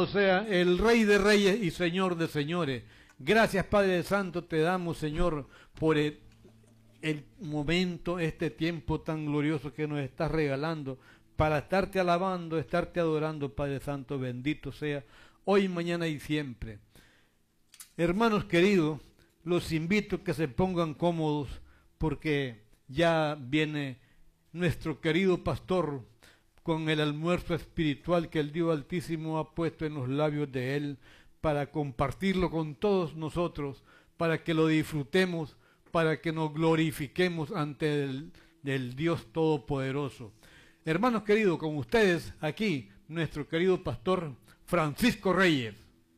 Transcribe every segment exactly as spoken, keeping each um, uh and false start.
sea el Rey de Reyes y Señor de Señores. Gracias, Padre Santo, te damos, Señor, por el, el momento, este tiempo tan glorioso que nos estás regalando para estarte alabando, estarte adorando, Padre Santo, bendito sea, hoy, mañana y siempre. Hermanos queridos, los invito a que se pongan cómodos porque ya viene nuestro querido pastor con el almuerzo espiritual que el Dios Altísimo ha puesto en los labios de él para compartirlo con todos nosotros, para que lo disfrutemos, para que nos glorifiquemos ante el, el Dios Todopoderoso. Hermanos queridos, con ustedes aquí, nuestro querido pastor Francisco Reyes.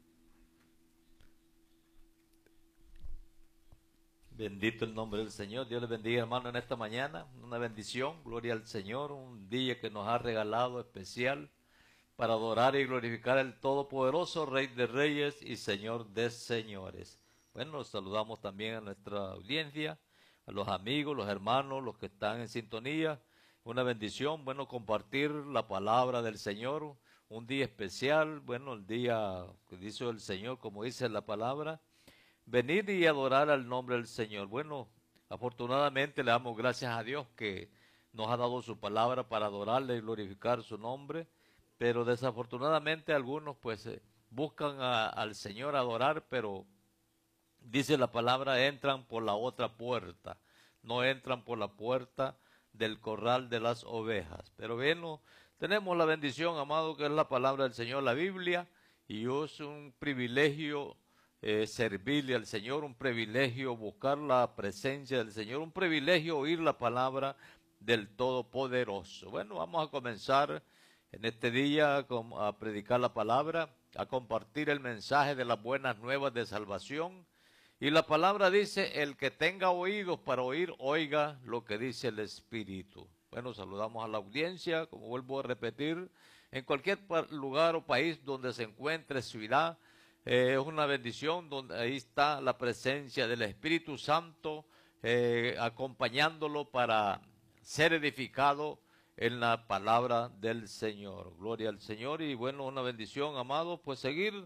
Bendito el nombre del Señor. Dios les bendiga, hermano, en esta mañana. Una bendición, gloria al Señor, un día que nos ha regalado especial para adorar y glorificar al Todopoderoso, Rey de Reyes y Señor de Señores. Bueno, los saludamos también a nuestra audiencia, a los amigos, los hermanos, los que están en sintonía. Una bendición, bueno, compartir la palabra del Señor, un día especial, bueno, el día que dice el Señor, como dice la palabra, venir y adorar al nombre del Señor. Bueno, afortunadamente le damos gracias a Dios que nos ha dado su palabra para adorarle y glorificar su nombre, pero desafortunadamente algunos pues eh, buscan a, al Señor adorar, pero dice la palabra, entran por la otra puerta, no entran por la puerta del corral de las ovejas. Pero bueno, tenemos la bendición, amado, que es la palabra del Señor, la Biblia, y es un privilegio eh, servirle al Señor, un privilegio buscar la presencia del Señor, un privilegio oír la palabra del Todopoderoso. Bueno, vamos a comenzar en este día a predicar la palabra, a compartir el mensaje de las buenas nuevas de salvación. Y la palabra dice, el que tenga oídos para oír, oiga lo que dice el Espíritu. Bueno, saludamos a la audiencia, como vuelvo a repetir, en cualquier lugar o país donde se encuentre, ciudad, eh, es una bendición, donde ahí está la presencia del Espíritu Santo, eh, acompañándolo para ser edificado en la palabra del Señor. Gloria al Señor y bueno, una bendición, amados, pues seguir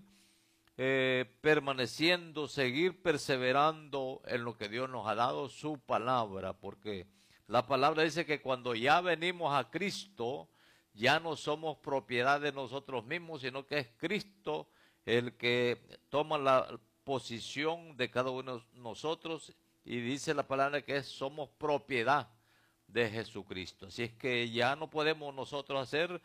Eh, permaneciendo, seguir perseverando en lo que Dios nos ha dado, su palabra, porque la palabra dice que cuando ya venimos a Cristo, ya no somos propiedad de nosotros mismos, sino que es Cristo el que toma la posición de cada uno de nosotros, y dice la palabra que es, somos propiedad de Jesucristo. Así es que ya no podemos nosotros hacer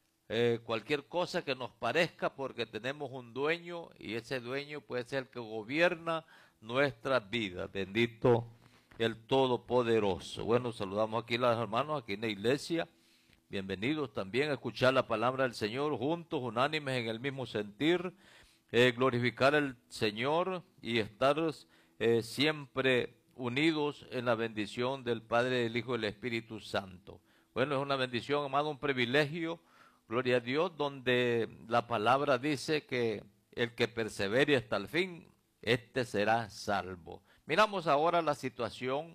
Eh, cualquier cosa que nos parezca, porque tenemos un dueño y ese dueño puede ser el que gobierna nuestras vidas. Bendito el Todopoderoso. Bueno, saludamos aquí a los hermanos, aquí en la iglesia. Bienvenidos también a escuchar la palabra del Señor, juntos, unánimes en el mismo sentir, eh, glorificar al Señor y estar eh, siempre unidos en la bendición del Padre, del Hijo y del Espíritu Santo. Bueno, es una bendición, amado, un privilegio. Gloria a Dios, donde la palabra dice que el que persevere hasta el fin, este será salvo. Miramos ahora la situación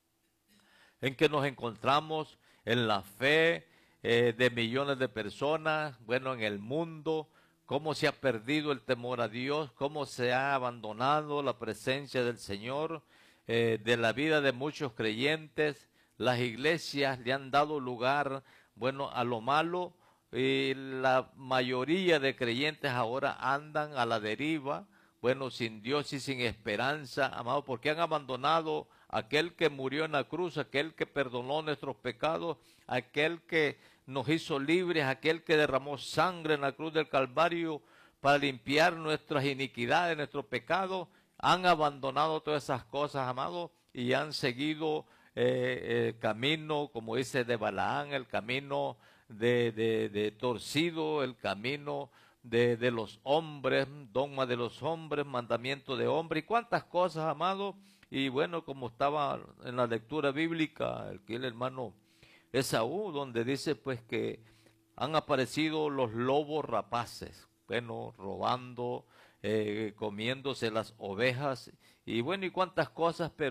en que nos encontramos en la fe eh, de millones de personas, bueno, en el mundo, cómo se ha perdido el temor a Dios, cómo se ha abandonado la presencia del Señor, eh, de la vida de muchos creyentes. Las iglesias le han dado lugar, bueno, a lo malo. Y la mayoría de creyentes ahora andan a la deriva, bueno, sin Dios y sin esperanza, amado, porque han abandonado a aquel que murió en la cruz, aquel que perdonó nuestros pecados, aquel que nos hizo libres, aquel que derramó sangre en la cruz del Calvario para limpiar nuestras iniquidades, nuestros pecados. Han abandonado todas esas cosas, amado, y han seguido eh, el camino, como dice, de Balaán, el camino De, de, de torcido, el camino de, de los hombres, dogma de los hombres, mandamiento de hombre, y cuántas cosas, amado. Y bueno, como estaba en la lectura bíblica, aquí el hermano Esaú, donde dice pues que han aparecido los lobos rapaces, bueno, robando, eh, comiéndose las ovejas, y bueno, y cuántas cosas, pero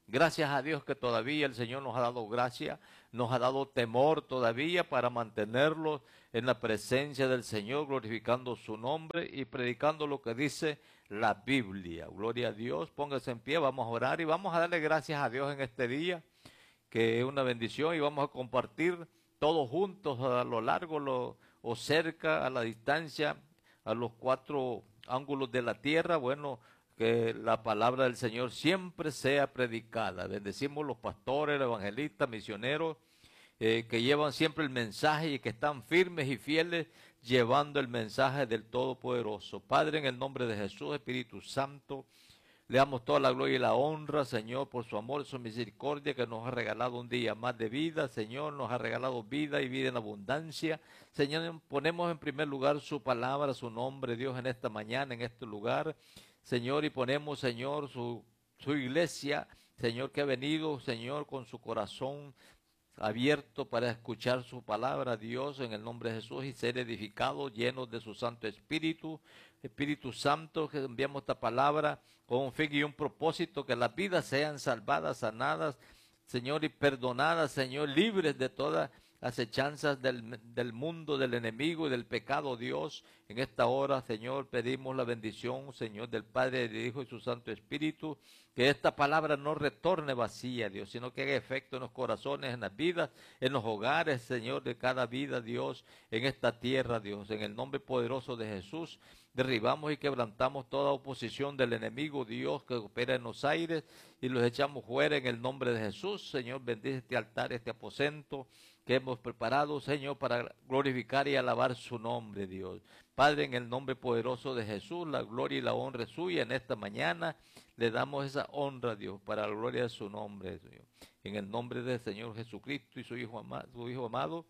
Gracias a Dios que todavía el Señor nos ha dado gracia, nos ha dado temor todavía para mantenerlos en la presencia del Señor, glorificando su nombre y predicando lo que dice la Biblia. Gloria a Dios, póngase en pie, vamos a orar y vamos a darle gracias a Dios en este día, que es una bendición, y vamos a compartir todos juntos a lo largo lo, o cerca, a la distancia, a los cuatro ángulos de la tierra. Bueno, que la palabra del Señor siempre sea predicada. Bendecimos los pastores, los evangelistas, misioneros, eh, que llevan siempre el mensaje y que están firmes y fieles llevando el mensaje del Todopoderoso. Padre, en el nombre de Jesús, Espíritu Santo, le damos toda la gloria y la honra, Señor, por su amor y su misericordia, que nos ha regalado un día más de vida. Señor, nos ha regalado vida y vida en abundancia. Señor, ponemos en primer lugar su palabra, su nombre, Dios, en esta mañana, en este lugar. Señor, y ponemos, Señor, su, su iglesia, Señor, que ha venido, Señor, con su corazón abierto para escuchar su palabra, Dios, en el nombre de Jesús, y ser edificados, llenos de su Santo Espíritu. Espíritu Santo, que enviamos esta palabra con un fin y un propósito, que las vidas sean salvadas, sanadas, Señor, y perdonadas, Señor, libres de todas acechanzas del, del mundo, del enemigo y del pecado, Dios. En esta hora, Señor, pedimos la bendición, Señor, del Padre, del Hijo y su Santo Espíritu, que esta palabra no retorne vacía, Dios, sino que haga efecto en los corazones, en las vidas, en los hogares, Señor, de cada vida, Dios, en esta tierra, Dios. En el nombre poderoso de Jesús, derribamos y quebrantamos toda oposición del enemigo, Dios, que opera en los aires, y los echamos fuera en el nombre de Jesús. Señor, bendice este altar, este aposento que hemos preparado, Señor, para glorificar y alabar su nombre, Dios. Padre, en el nombre poderoso de Jesús, la gloria y la honra es suya. En esta mañana le damos esa honra, Dios, para la gloria de su nombre, Dios. En el nombre del Señor Jesucristo y su Hijo amado, su Hijo amado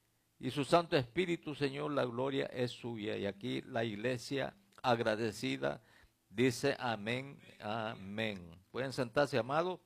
y su Santo Espíritu, Señor, la gloria es suya. Y aquí la iglesia agradecida dice amén, amén. Pueden sentarse, amados.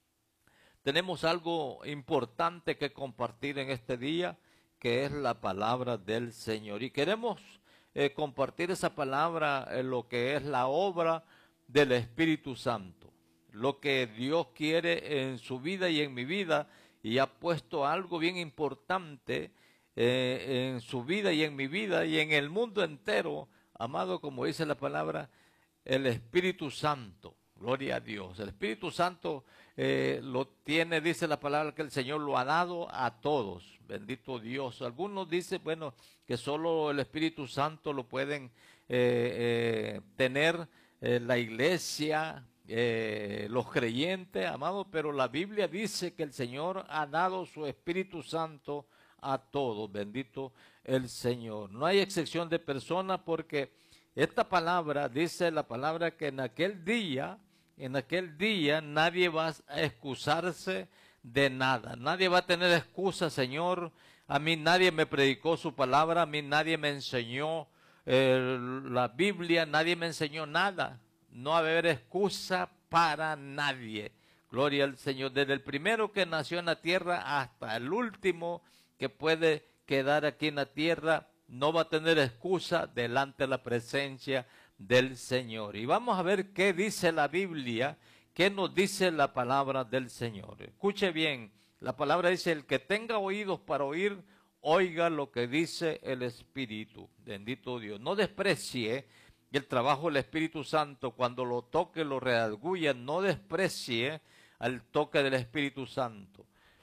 Tenemos algo importante que compartir en este día, que es la palabra del Señor. Y queremos eh, compartir esa palabra en lo que es la obra del Espíritu Santo. Lo que Dios quiere en su vida y en mi vida, y ha puesto algo bien importante eh, en su vida y en mi vida y en el mundo entero, amado, como dice la palabra, el Espíritu Santo. Gloria a Dios. El Espíritu Santo eh, lo tiene, dice la palabra, que el Señor lo ha dado a todos. Bendito Dios. Algunos dicen, bueno, que solo el Espíritu Santo lo pueden eh, eh, tener eh, la iglesia, eh, los creyentes, amados, pero la Biblia dice que el Señor ha dado su Espíritu Santo a todos. Bendito el Señor. No hay excepción de personas, porque esta palabra, dice la palabra, que en aquel día, en aquel día nadie va a excusarse de nada. Nadie va a tener excusa, Señor. A mí nadie me predicó su palabra, a mí nadie me enseñó eh, la Biblia, nadie me enseñó nada. No va a haber excusa para nadie. Gloria al Señor. Desde el primero que nació en la tierra hasta el último que puede quedar aquí en la tierra, no va a tener excusa delante de la presencia del Señor. Y vamos a ver qué dice la Biblia, qué nos dice la palabra del Señor. Escuche bien, la palabra dice: el que tenga oídos para oír, oiga lo que dice el Espíritu. Bendito Dios. No desprecie el trabajo del Espíritu Santo. Cuando lo toque, lo redarguya. No desprecie al toque del Espíritu Santo.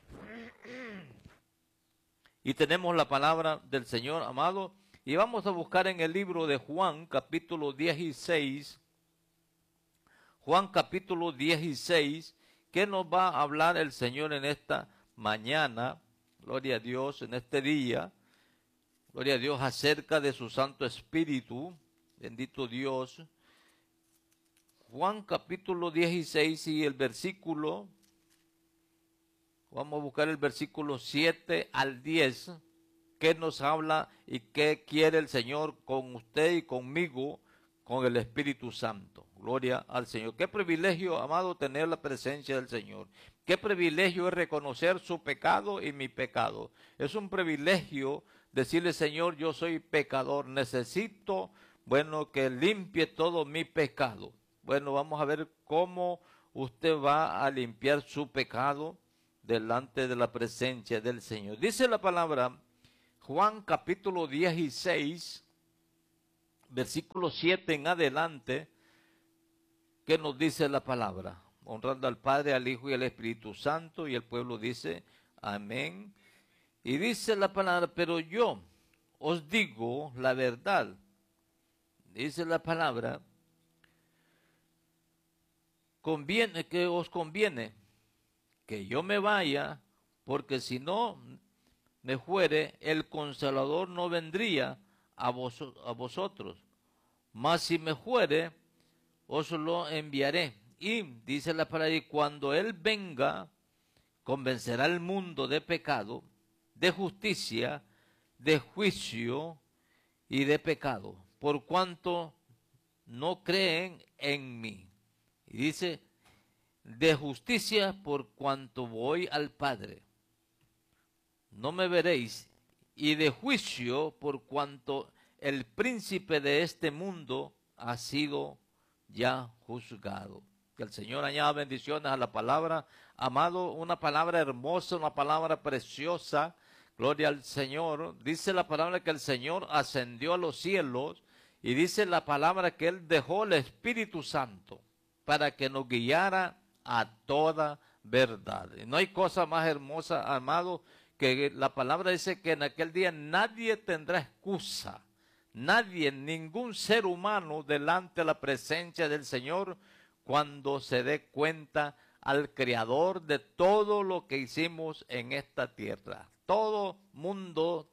Y tenemos la palabra del Señor, amado, y vamos a buscar en el libro de Juan, capítulo dieciséis, Juan capítulo dieciséis, que nos va a hablar el Señor en esta mañana, gloria a Dios, en este día, gloria a Dios, acerca de su Santo Espíritu, bendito Dios. Juan capítulo dieciséis y el versículo, vamos a buscar el versículo siete al diez, que nos habla y qué quiere el Señor con usted y conmigo, con el Espíritu Santo. Gloria al Señor. Qué privilegio, amado, tener la presencia del Señor. Qué privilegio es reconocer su pecado y mi pecado. Es un privilegio decirle: Señor, yo soy pecador, necesito, bueno, que limpie todo mi pecado. Bueno, vamos a ver cómo usted va a limpiar su pecado delante de la presencia del Señor. Dice la palabra, Juan capítulo dieciséis, versículo siete en adelante, que nos dice la palabra, honrando al Padre, al Hijo y al Espíritu Santo, y el pueblo dice, amén. Y dice la palabra, pero yo os digo la verdad. Dice la palabra, conviene que os conviene que yo me vaya, porque si no me fuere, el Consolador no vendría a, vos, a vosotros. Mas si me fuere, os lo enviaré. Y dice la palabra, y cuando Él venga, convencerá al mundo de pecado, de justicia, de juicio y de pecado, por cuanto no creen en mí. Y dice, de justicia por cuanto voy al Padre, no me veréis, y de juicio por cuanto el príncipe de este mundo ha sido ya juzgado. Que el Señor añada bendiciones a la palabra, amado, una palabra hermosa, una palabra preciosa, gloria al Señor. Dice la palabra que el Señor ascendió a los cielos, y dice la palabra que Él dejó el Espíritu Santo para que nos guiara a toda verdad. Y no hay cosa más hermosa, amado, que la palabra dice que en aquel día nadie tendrá excusa, nadie, ningún ser humano delante de la presencia del Señor cuando se dé cuenta al Creador de todo lo que hicimos en esta tierra. Todo mundo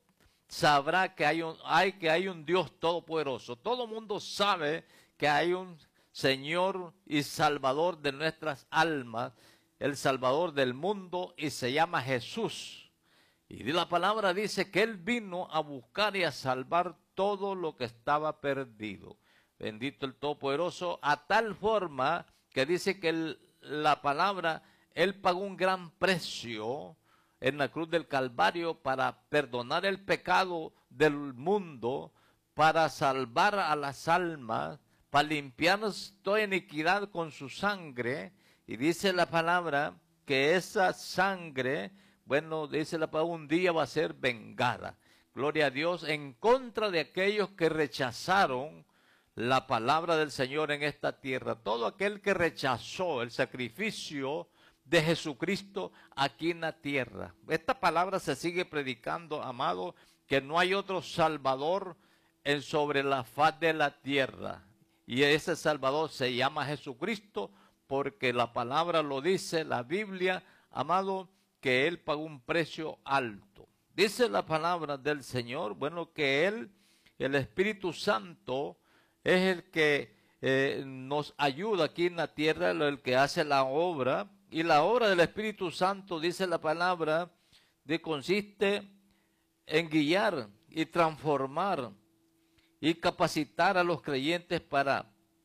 sabrá que hay un, hay, que hay un Dios todopoderoso. Todo mundo sabe que hay un Señor y Salvador de nuestras almas, el Salvador del mundo, y se llama Jesús. Y la palabra dice que Él vino a buscar y a salvar todo lo que estaba perdido. Bendito el Todopoderoso, a tal forma que dice que el, la palabra, Él pagó un gran precio en la cruz del Calvario para perdonar el pecado del mundo, para salvar a las almas, para limpiarnos toda iniquidad con su sangre. Y dice la palabra que esa sangre, bueno, dice la palabra, un día va a ser vengada. Gloria a Dios, en contra de aquellos que rechazaron la palabra del Señor en esta tierra. Todo aquel que rechazó el sacrificio de Jesucristo aquí en la tierra. Esta palabra se sigue predicando, amado, que no hay otro Salvador en sobre la faz de la tierra. Y ese Salvador se llama Jesucristo, porque la palabra lo dice, la Biblia, amado, que Él pagó un precio alto. Dice la palabra del Señor, bueno, que Él, el Espíritu Santo, es el que eh, nos ayuda aquí en la tierra, el que hace la obra. Y la obra del Espíritu Santo, dice la palabra, de consiste en guiar y transformar y capacitar a los creyentes para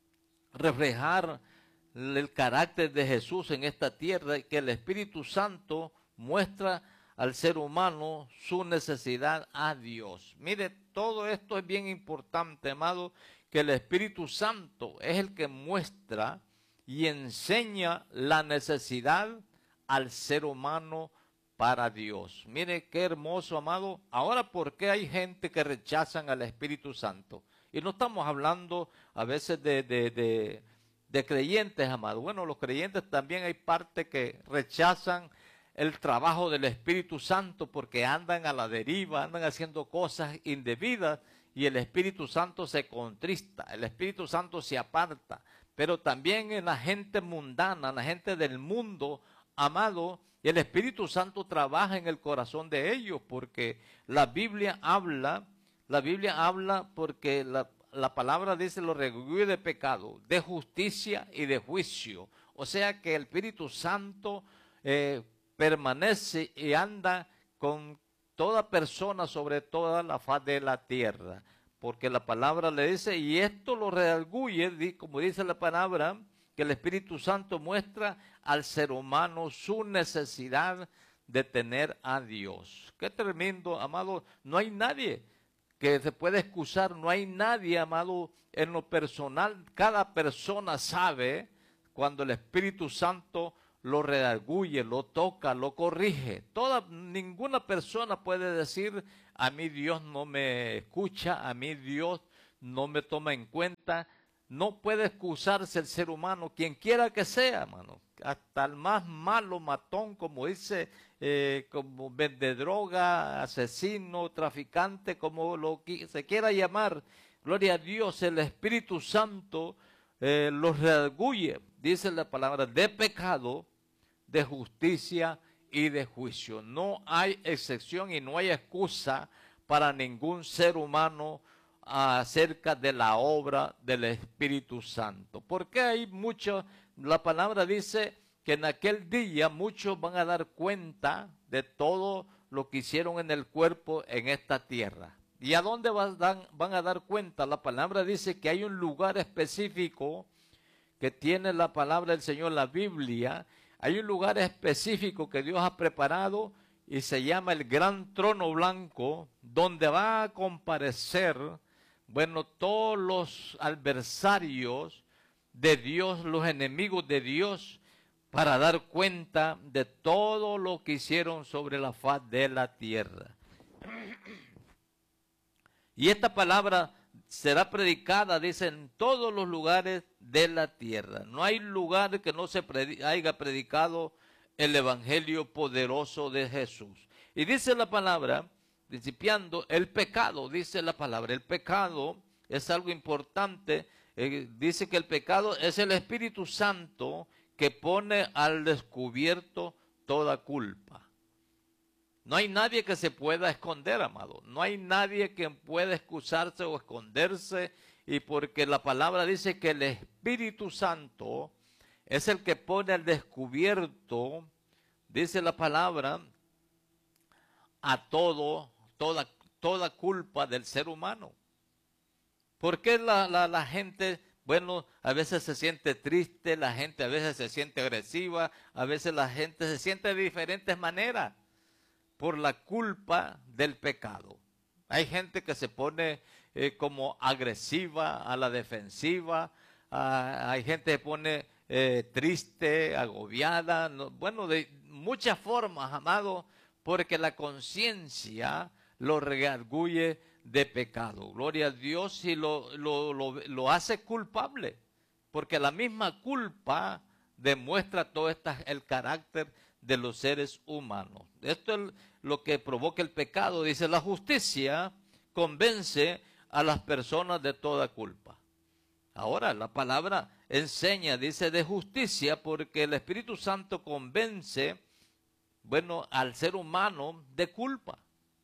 reflejar el carácter de Jesús en esta tierra, y que el Espíritu Santo muestra al ser humano su necesidad a Dios. Mire, todo esto es bien importante, amado, que el Espíritu Santo es el que muestra y enseña la necesidad al ser humano para Dios. Mire qué hermoso, amado. Ahora, ¿por qué hay gente que rechazan al Espíritu Santo? Y no estamos hablando a veces de, de, de, de creyentes, amado. Bueno, los creyentes también hay parte que rechazan el trabajo del Espíritu Santo porque andan a la deriva, andan haciendo cosas indebidas, y el Espíritu Santo se contrista, el Espíritu Santo se aparta. Pero también en la gente mundana, la gente del mundo, amado, el Espíritu Santo trabaja en el corazón de ellos, porque la Biblia habla, la Biblia habla porque la, la palabra dice los reguillos de pecado, de justicia y de juicio. O sea que el Espíritu Santo eh, permanece y anda con toda persona sobre toda la faz de la tierra, porque la palabra le dice, y esto lo redarguye, como dice la palabra, que el Espíritu Santo muestra al ser humano su necesidad de tener a Dios. Qué tremendo, amado. No hay nadie que se pueda excusar, no hay nadie, amado, en lo personal. Cada persona sabe cuando el Espíritu Santo lo redarguye, lo toca, lo corrige. Toda, ninguna persona puede decir, a mí Dios no me escucha, a mí Dios no me toma en cuenta. No puede excusarse el ser humano, quien quiera que sea, hermano. Hasta el más malo matón, como dice, eh, como vende droga, asesino, traficante, como lo que se quiera llamar. Gloria a Dios, el Espíritu Santo eh, los redarguye, dice la palabra, de pecado, de justicia y de juicio. No hay excepción y no hay excusa para ningún ser humano acerca de la obra del Espíritu Santo. Porque hay mucho, la palabra dice que en aquel día muchos van a dar cuenta de todo lo que hicieron en el cuerpo en esta tierra. ¿Y a dónde van a dar cuenta? La palabra dice que hay un lugar específico que tiene la palabra del Señor, la Biblia. Hay un lugar específico que Dios ha preparado y se llama el gran trono blanco, donde va a comparecer, bueno, todos los adversarios de Dios, los enemigos de Dios, para dar cuenta de todo lo que hicieron sobre la faz de la tierra. Y esta palabra será predicada, dice, en todos los lugares de la tierra. No hay lugar que no se predi- haya predicado el evangelio poderoso de Jesús. Y dice la palabra, principiando, el pecado, dice la palabra, el pecado es algo importante. Eh, dice que el pecado es el Espíritu Santo que pone al descubierto toda culpa. No hay nadie que se pueda esconder, amado. No hay nadie que pueda excusarse o esconderse. Y porque la palabra dice que el Espíritu Santo es el que pone al descubierto, dice la palabra, a todo, toda, toda culpa del ser humano. ¿Por qué la, la, la gente, bueno, a veces se siente triste, la gente a veces se siente agresiva, a veces la gente se siente de diferentes maneras? Por la culpa del pecado. Hay gente que se pone eh, como agresiva, a la defensiva, ah, hay gente que se pone eh, triste, agobiada, no, bueno, de muchas formas, amado, porque la conciencia lo redarguye de pecado. Gloria a Dios, y lo, lo, lo, lo hace culpable, porque la misma culpa demuestra todo esta, el carácter de los seres humanos. Esto es lo que provoca el pecado. Dice, la justicia convence a las personas de toda culpa. Ahora, la palabra enseña, dice, de justicia, porque el Espíritu Santo convence, bueno, al ser humano de culpa.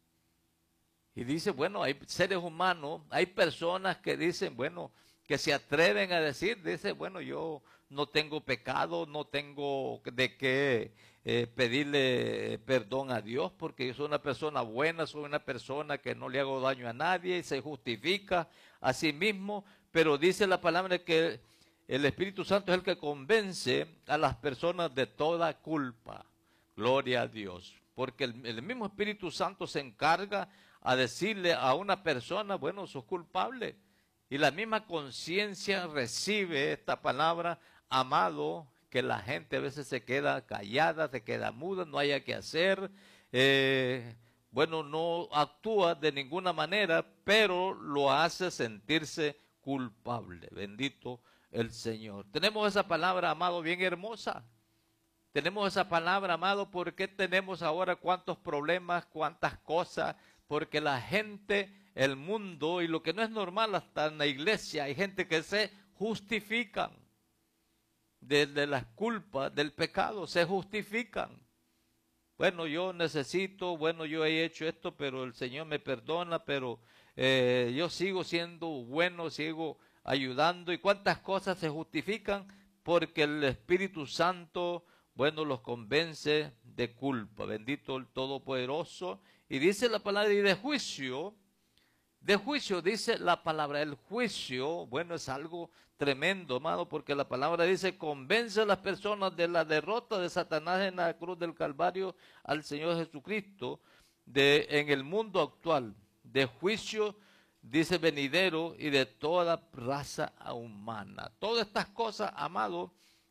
Y dice, bueno, hay seres humanos, hay personas que dicen, bueno, que se atreven a decir, dice, bueno, yo no tengo pecado, no tengo de qué eh, pedirle perdón a Dios, porque yo soy una persona buena, soy una persona que no le hago daño a nadie, y se justifica a sí mismo, pero dice la palabra que el Espíritu Santo es el que convence a las personas de toda culpa. Gloria a Dios, porque el, el mismo Espíritu Santo se encarga a decirle a una persona, bueno, sos culpable. Y la misma conciencia recibe esta palabra, amado, que la gente a veces se queda callada, se queda muda, no haya que hacer, eh, bueno, no actúa de ninguna manera, pero lo hace sentirse culpable. Bendito el Señor. Tenemos esa palabra, amado, bien hermosa. Tenemos esa palabra, amado, porque tenemos ahora cuántos problemas, cuántas cosas, porque la gente, el mundo, y lo que no es normal hasta en la iglesia, hay gente que se justifican de, de las culpas, del pecado, se justifican. Bueno, yo necesito, bueno, yo he hecho esto, pero el Señor me perdona, pero eh, yo sigo siendo bueno, sigo ayudando. ¿Y cuántas cosas se justifican? Porque el Espíritu Santo, bueno, los convence de culpa. Bendito el Todopoderoso. Y dice la palabra, y de juicio, de juicio dice la palabra, el juicio, bueno, es algo tremendo, amado, porque la palabra dice, convence a las personas de la derrota de Satanás en la cruz del Calvario al Señor Jesucristo, de, en el mundo actual, de juicio, dice venidero, y de toda raza humana. Todas estas cosas, amado,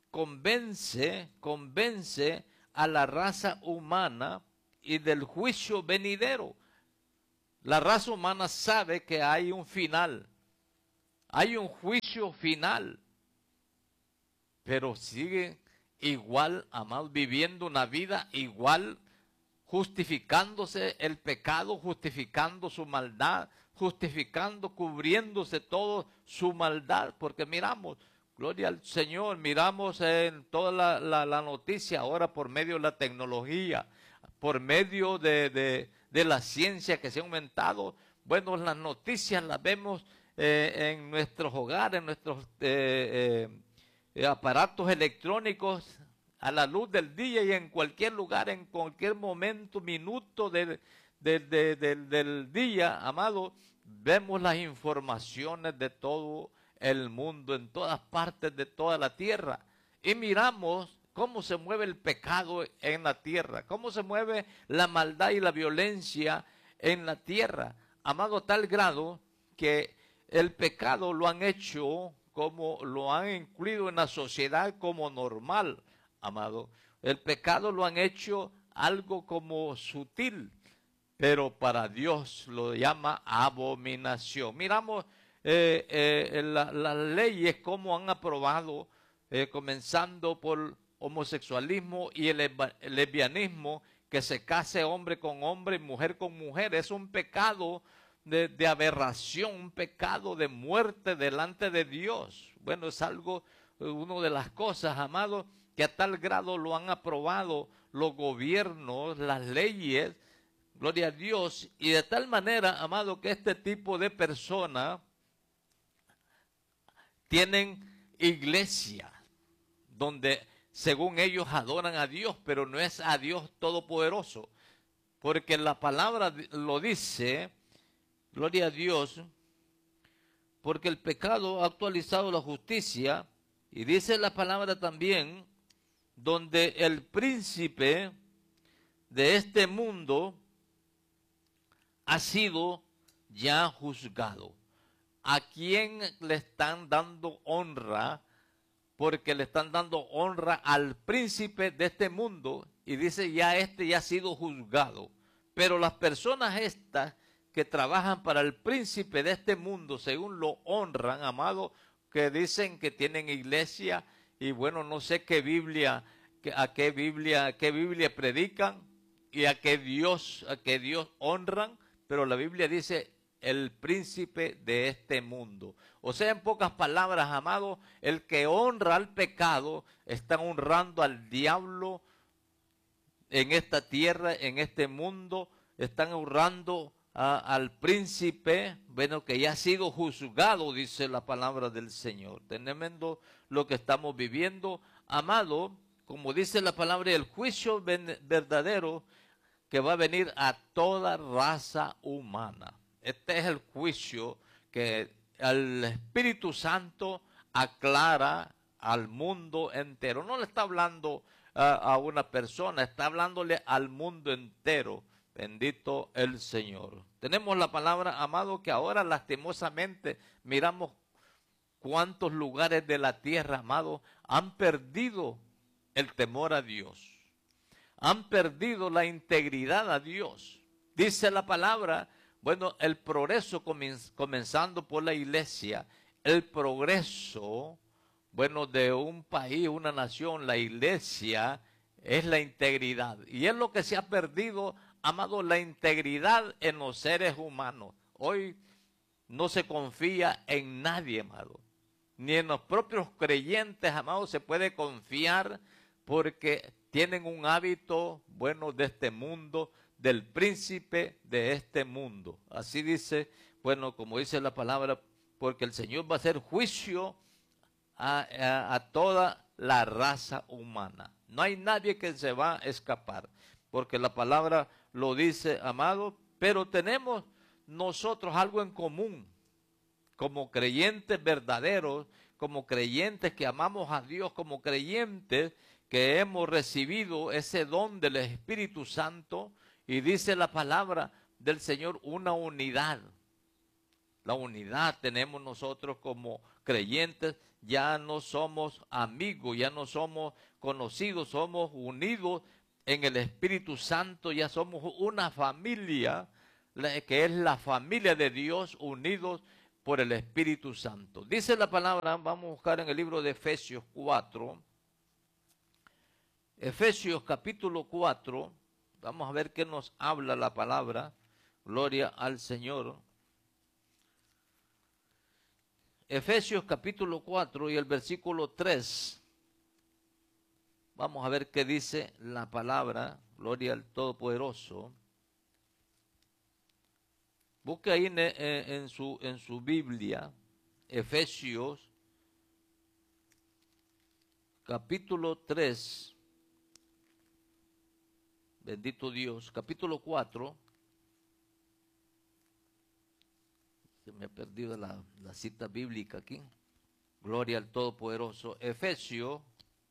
convence, convence a la raza humana y del juicio venidero. La raza humana sabe que hay un final, hay un juicio final, pero sigue igual, amados, viviendo una vida igual, justificándose el pecado, justificando su maldad, justificando, cubriéndose todo su maldad, porque miramos, gloria al Señor, miramos en toda la, la, la noticia ahora por medio de la tecnología, por medio de, de, de la ciencia que se ha aumentado. Bueno, las noticias las vemos eh, en nuestros hogares, en nuestros eh, eh, aparatos electrónicos, a la luz del día y en cualquier lugar, en cualquier momento, minuto de, de, de, de, del día, amado, vemos las informaciones de todo el mundo, en todas partes de toda la tierra, y miramos cómo se mueve el pecado en la tierra, cómo se mueve la maldad y la violencia en la tierra, amado, a tal grado que el pecado lo han hecho como lo han incluido en la sociedad como normal, amado. El pecado lo han hecho algo como sutil, pero para Dios lo llama abominación. Miramos eh, eh, las la leyes como han aprobado, eh, comenzando por homosexualismo y el, el lesbianismo, que se case hombre con hombre y mujer con mujer. Es un pecado de, de aberración, un pecado de muerte delante de Dios. Bueno, es algo, una de las cosas, amados, que a tal grado lo han aprobado los gobiernos, las leyes, gloria a Dios, y de tal manera, amado, que este tipo de personas tienen iglesia, donde según ellos adoran a Dios, pero no es a Dios Todopoderoso, porque la palabra lo dice, gloria a Dios, porque el pecado ha actualizado la justicia, y dice la palabra también, donde el príncipe de este mundo ha sido ya juzgado. ¿A quién le están dando honra? Porque le están dando honra al príncipe de este mundo, y dice ya este ya ha sido juzgado. Pero las personas estas que trabajan para el príncipe de este mundo, según lo honran, amado, que dicen que tienen iglesia, y bueno, no sé qué Biblia, a qué Biblia, a qué Biblia predican, y a qué Dios, a qué Dios honran, pero la Biblia dice el príncipe de este mundo. O sea, en pocas palabras, amado, el que honra al pecado está honrando al diablo en esta tierra, en este mundo, están honrando a, al príncipe, bueno, que ya ha sido juzgado, dice la palabra del Señor. Tremendo lo que estamos viviendo, amado, como dice la palabra, el juicio verdadero que va a venir a toda raza humana. Este es el juicio que el Espíritu Santo aclara al mundo entero. No le está hablando a, a una persona, está hablándole al mundo entero. Bendito el Señor. Tenemos la palabra, amado, que ahora lastimosamente miramos cuántos lugares de la tierra, amado, han perdido el temor a Dios. Han perdido la integridad a Dios. Dice la palabra, bueno, el progreso comenzando por la iglesia, el progreso, bueno, de un país, una nación, la iglesia, es la integridad. Y es lo que se ha perdido, amado, la integridad en los seres humanos. Hoy no se confía en nadie, amado. Ni en los propios creyentes, amado, se puede confiar porque tienen un hábito, bueno, de este mundo, del príncipe de este mundo. Así dice, bueno, como dice la palabra, porque el Señor va a hacer juicio a, a, a toda la raza humana. No hay nadie que se va a escapar, porque la palabra lo dice, amado, pero tenemos nosotros algo en común, como creyentes verdaderos, como creyentes que amamos a Dios, como creyentes que hemos recibido ese don del Espíritu Santo, y dice la palabra del Señor, una unidad. La unidad tenemos nosotros como creyentes, ya no somos amigos, ya no somos conocidos, somos unidos en el Espíritu Santo, ya somos una familia, que es la familia de Dios, unidos por el Espíritu Santo. Dice la palabra, vamos a buscar en el libro de Efesios cuatro, Efesios capítulo cuatro, vamos a ver qué nos habla la palabra, gloria al Señor. Efesios capítulo cuatro y el versículo tres, vamos a ver qué dice la palabra, gloria al Todopoderoso. Busque ahí en, en, en, su, en su Biblia, Efesios capítulo tres, bendito Dios, capítulo cuatro, se me ha perdido la, la cita bíblica aquí, gloria al Todopoderoso, Efesios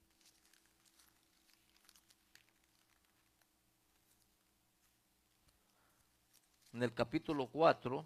en el capítulo cuatro,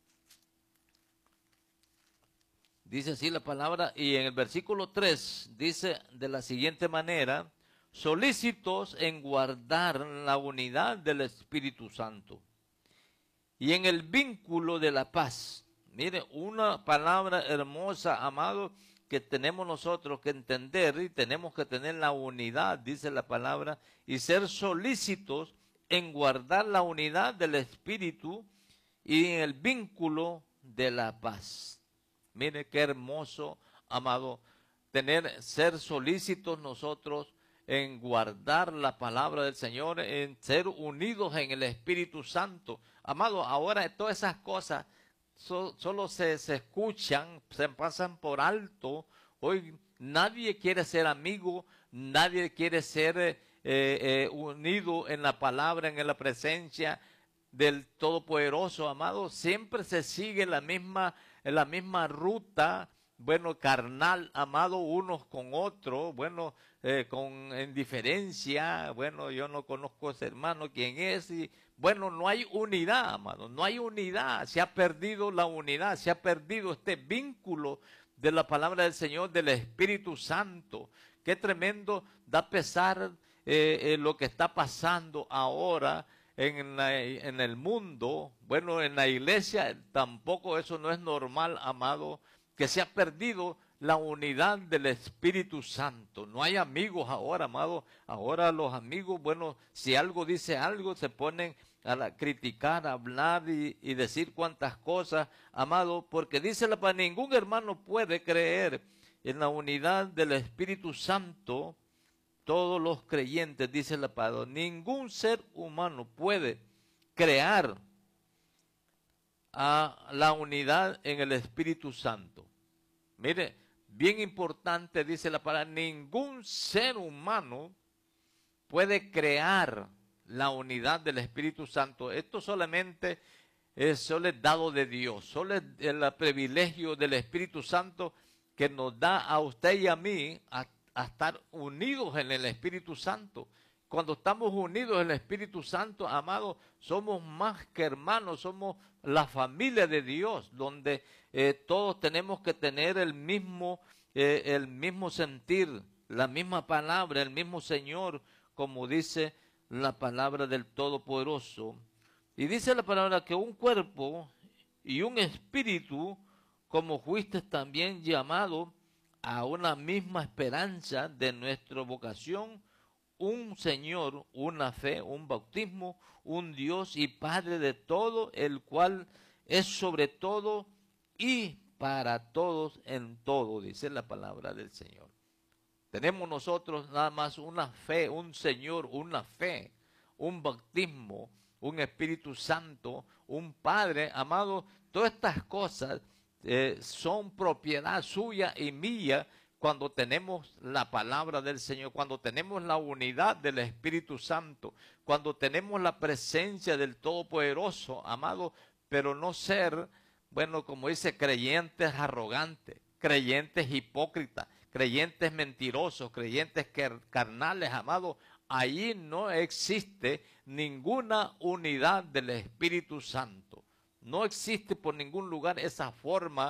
dice así la palabra, y en el versículo tres dice de la siguiente manera: solícitos en guardar la unidad del Espíritu Santo y en el vínculo de la paz. Mire, una palabra hermosa, amado, que tenemos nosotros que entender, y tenemos que tener la unidad, dice la palabra, y ser solícitos en guardar la unidad del Espíritu y en el vínculo de la paz. Mire qué hermoso, amado, tener, ser solícitos nosotros en guardar la palabra del Señor, en ser unidos en el Espíritu Santo. Amado, ahora todas esas cosas so, solo se, se escuchan, se pasan por alto. Hoy nadie quiere ser amigo, nadie quiere ser eh, eh, unido en la palabra, en la presencia del Todopoderoso, amado. Siempre se sigue la misma, la misma ruta, bueno, carnal, amado, unos con otros, bueno, eh, con indiferencia, bueno, yo no conozco a ese hermano, quién es, y bueno, no hay unidad, amado, no hay unidad, se ha perdido la unidad, se ha perdido este vínculo de la palabra del Señor, del Espíritu Santo. Qué tremendo, da pesar eh, eh, lo que está pasando ahora en, la, en el mundo, bueno, en la iglesia tampoco eso no es normal, amado, que se ha perdido la unidad del Espíritu Santo. No hay amigos ahora, amado. Ahora los amigos, bueno, si algo dice algo, se ponen a la, criticar, a hablar y, y decir cuantas cosas, amado, porque dice la palabra, ningún hermano puede creer en la unidad del Espíritu Santo. Todos los creyentes, dice la palabra, ningún ser humano puede crear a la unidad en el Espíritu Santo. Mire, bien importante, dice la palabra, ningún ser humano puede crear la unidad del Espíritu Santo. Esto solamente es solo es dado de Dios, solo es el privilegio del Espíritu Santo que nos da a usted y a mí a, a estar unidos en el Espíritu Santo. Cuando estamos unidos en el Espíritu Santo, amados, somos más que hermanos, somos la familia de Dios, donde eh, todos tenemos que tener el mismo, eh, el mismo sentir, la misma palabra, el mismo Señor, como dice la palabra del Todopoderoso. Y dice la palabra que un cuerpo y un espíritu, como fuiste también llamado a una misma esperanza de nuestra vocación, un Señor, una fe, un bautismo, un Dios y Padre de todo, el cual es sobre todo y para todos en todo, dice la palabra del Señor. Tenemos nosotros nada más una fe, un Señor, una fe, un bautismo, un Espíritu Santo, un Padre, amado. Todas estas cosas eh, son propiedad suya y mía cuando tenemos la palabra del Señor, cuando tenemos la unidad del Espíritu Santo, cuando tenemos la presencia del Todopoderoso, amado, pero no ser, bueno, como dice, creyentes arrogantes, creyentes hipócritas, creyentes mentirosos, creyentes carnales, amado. Ahí no existe ninguna unidad del Espíritu Santo. No existe por ningún lugar esa forma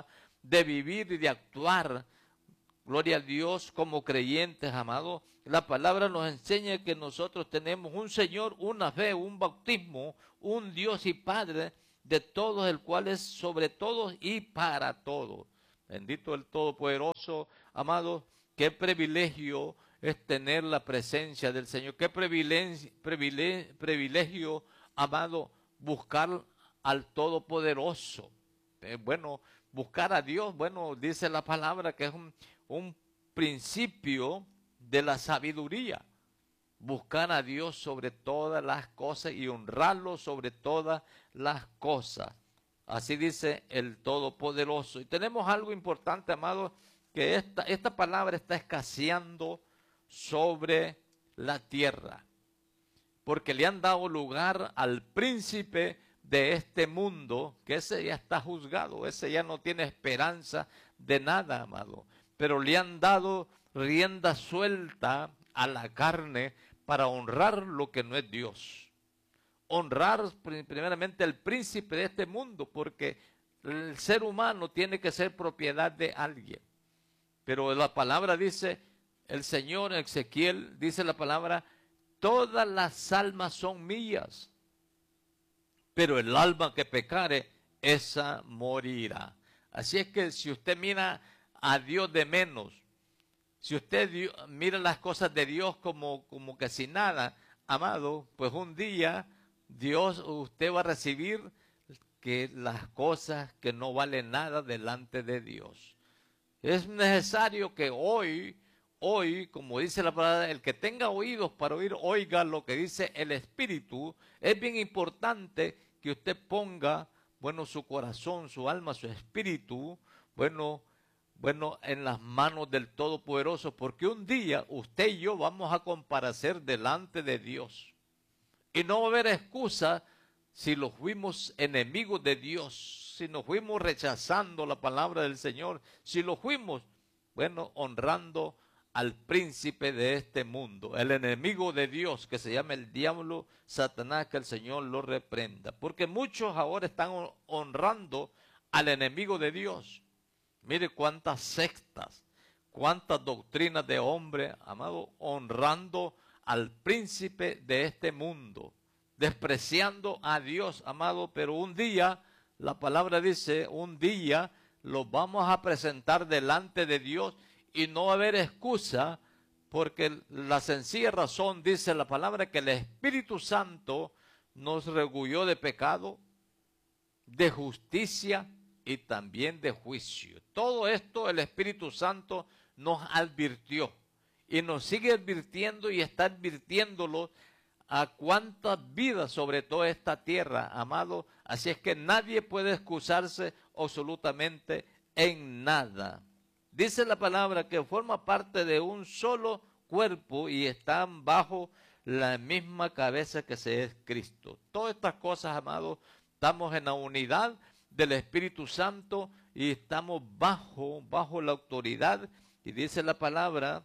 de vivir y de actuar, gloria a Dios, como creyentes, amados. La palabra nos enseña que nosotros tenemos un Señor, una fe, un bautismo, un Dios y Padre de todos, el cual es sobre todos y para todos. Bendito el Todopoderoso, amados. Qué privilegio es tener la presencia del Señor. Qué privilegio, privilegio, privilegio, amado, buscar al Todopoderoso. Eh, bueno, buscar a Dios, bueno, dice la palabra que es un, un principio de la sabiduría. Buscar a Dios sobre todas las cosas y honrarlo sobre todas las cosas. Así dice el Todopoderoso. Y tenemos algo importante, amados, que esta, esta palabra está escaseando sobre la tierra, porque le han dado lugar al príncipe de este mundo, que ese ya está juzgado, ese ya no tiene esperanza de nada, amado, pero le han dado rienda suelta a la carne para honrar lo que no es Dios. Honrar primeramente al príncipe de este mundo, porque el ser humano tiene que ser propiedad de alguien. Pero la palabra dice, el Señor, Ezequiel, dice la palabra, todas las almas son mías, pero el alma que pecare, esa morirá. Así es que si usted mira a Dios de menos, si usted dio, mira las cosas de Dios como, como que sin nada, amado, pues un día Dios, usted va a recibir que las cosas que no valen nada delante de Dios. Es necesario que hoy, hoy, como dice la palabra, el que tenga oídos para oír, oiga lo que dice el Espíritu. Es bien importante que usted ponga, bueno, su corazón, su alma, su espíritu, bueno, bueno, en las manos del Todopoderoso, porque un día usted y yo vamos a comparecer delante de Dios. Y no va a haber excusa si los fuimos enemigos de Dios, si nos fuimos rechazando la palabra del Señor, si lo fuimos, bueno, honrando al príncipe de este mundo, el enemigo de Dios, que se llama el diablo, Satanás, que el Señor lo reprenda. Porque muchos ahora están honrando al enemigo de Dios. Mire cuántas sectas, cuántas doctrinas de hombre, amado, honrando al príncipe de este mundo, despreciando a Dios, amado, pero un día, la palabra dice, un día los vamos a presentar delante de Dios y no va a haber excusa, porque la sencilla razón, dice la palabra, que el Espíritu Santo nos regulló de pecado, de justicia y también de juicio. Todo esto el Espíritu Santo nos advirtió y nos sigue advirtiendo y está advirtiéndolo a cuántas vidas sobre toda esta tierra, amado. Así es que nadie puede excusarse absolutamente en nada. Dice la palabra que forma parte de un solo cuerpo y están bajo la misma cabeza que se es Cristo. Todas estas cosas, amados, estamos en la unidad del Espíritu Santo y estamos bajo, bajo la autoridad. Y dice la palabra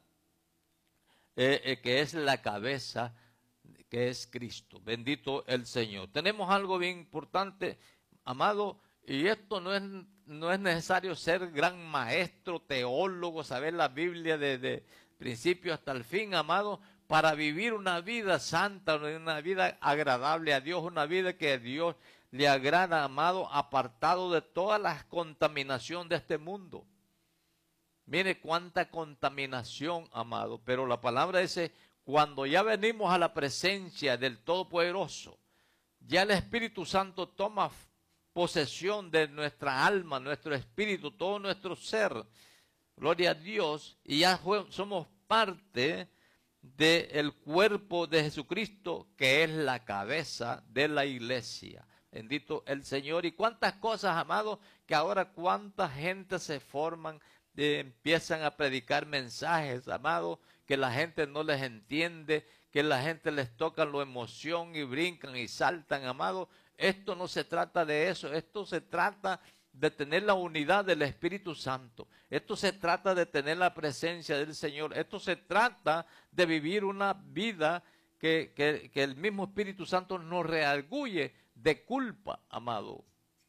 eh, eh, que es la cabeza, que es Cristo. Bendito el Señor. Tenemos algo bien importante, amado, y esto no es, no es necesario ser gran maestro, teólogo, saber la Biblia desde principio hasta el fin, amado, para vivir una vida santa, una vida agradable a Dios, una vida que a Dios le agrada, amado, apartado de toda la contaminación de este mundo. Mire cuánta contaminación, amado, pero la palabra dice, cuando ya venimos a la presencia del Todopoderoso, ya el Espíritu Santo toma posesión de nuestra alma, nuestro espíritu, todo nuestro ser. Gloria a Dios. Y ya somos parte del cuerpo de Jesucristo, que es la cabeza de la iglesia. Bendito el Señor. Y cuántas cosas, amados, que ahora cuánta gente se forman, eh, empiezan a predicar mensajes, amados, que la gente no les entiende, que la gente les toca la emoción y brincan y saltan, amados. Esto no se trata de eso, esto se trata de tener la unidad del Espíritu Santo. Esto se trata de tener la presencia del Señor. Esto se trata de vivir una vida que, que, que el mismo Espíritu Santo nos redarguye de culpa, amado.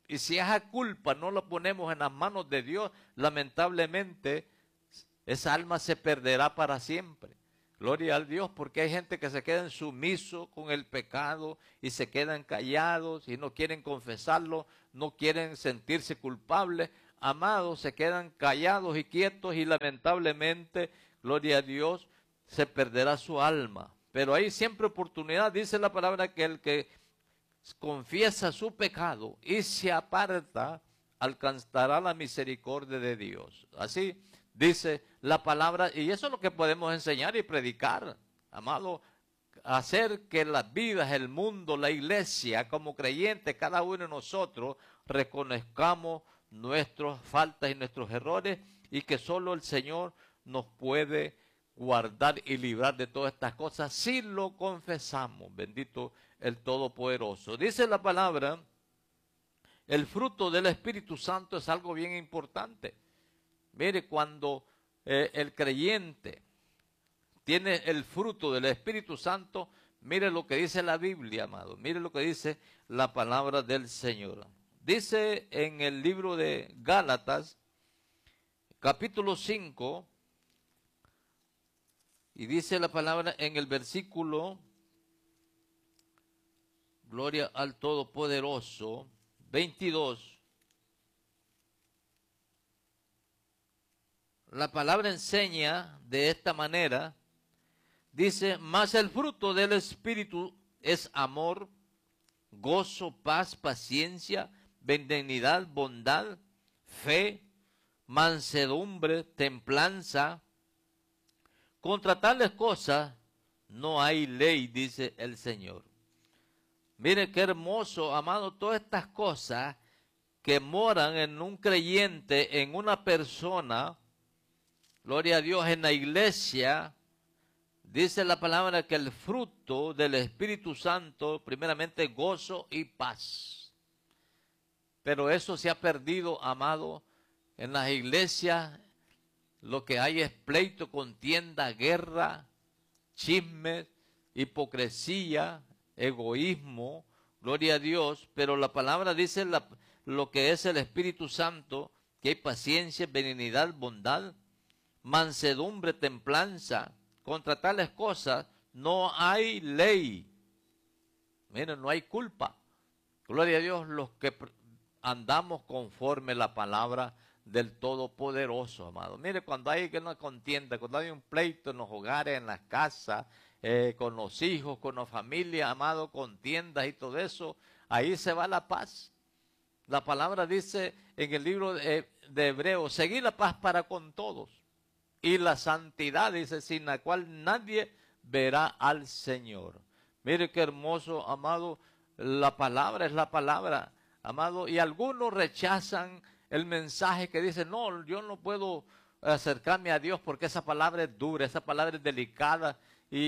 Y si esa culpa no la ponemos en las manos de Dios, lamentablemente esa alma se perderá para siempre. Gloria al Dios, porque hay gente que se queda sumiso con el pecado y se quedan callados y no quieren confesarlo, no quieren sentirse culpables. Amados, se quedan callados y quietos y lamentablemente, gloria a Dios, se perderá su alma. Pero hay siempre oportunidad, dice la palabra, que el que confiesa su pecado y se aparta, alcanzará la misericordia de Dios. Así dice la palabra, y eso es lo que podemos enseñar y predicar, amado, hacer que las vidas, el mundo, la iglesia, como creyentes, cada uno de nosotros, reconozcamos nuestras faltas y nuestros errores, y que solo el Señor nos puede guardar y librar de todas estas cosas si lo confesamos. Bendito el Todopoderoso. Dice la palabra, el fruto del Espíritu Santo es algo bien importante. Mire, cuando eh, el creyente tiene el fruto del Espíritu Santo, mire lo que dice la Biblia, amado. Mire lo que dice la palabra del Señor. Dice en el libro de Gálatas, capítulo cinco, y dice la palabra en el versículo, gloria al Todopoderoso, veintidós. La palabra enseña de esta manera, dice, mas el fruto del Espíritu es amor, gozo, paz, paciencia, benignidad, bondad, fe, mansedumbre, templanza. Contra tales cosas no hay ley, dice el Señor. Mire qué hermoso, amado, todas estas cosas que moran en un creyente, en una persona, gloria a Dios, en la iglesia. Dice la palabra que el fruto del Espíritu Santo, primeramente gozo y paz. Pero eso se ha perdido, amado, en las iglesias. Lo que hay es pleito, contienda, guerra, chismes, hipocresía, egoísmo, gloria a Dios. Pero la palabra dice la, lo que es el Espíritu Santo, que hay paciencia, benignidad, bondad, mansedumbre, templanza. Contra tales cosas no hay ley. Miren, no hay culpa. Gloria a Dios, los que andamos conforme la palabra del Todopoderoso, amado. Mire, cuando hay una contienda, cuando hay un pleito en los hogares, en las casas, eh, con los hijos, con la familia, amado, contiendas y todo eso, ahí se va la paz. La palabra dice en el libro de, de Hebreos, seguid la paz para con todos. Y la santidad, dice, sin la cual nadie verá al Señor. Mire qué hermoso, amado, la palabra es la palabra, amado, y algunos rechazan el mensaje que dice, no, yo no puedo acercarme a Dios porque esa palabra es dura, esa palabra es delicada,